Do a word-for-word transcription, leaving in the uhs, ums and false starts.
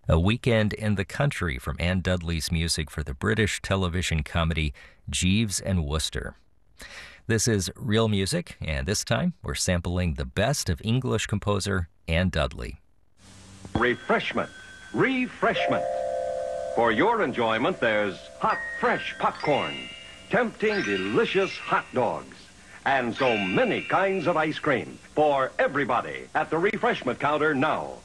A Weekend in the Country from Anne Dudley's music for the British television comedy Jeeves and Wooster. This is Real Music, and this time we're sampling the best of English composer Anne Dudley. Refreshment, refreshment. For your enjoyment, there's hot, fresh popcorn, tempting, delicious hot dogs, and so many kinds of ice cream for everybody at the refreshment counter now.